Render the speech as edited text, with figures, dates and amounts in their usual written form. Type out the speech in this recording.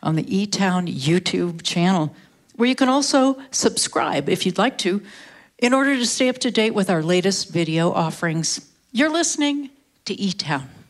on the eTown YouTube channel, where you can also subscribe if you'd like to, in order to stay up to date with our latest video offerings. You're listening to eTown.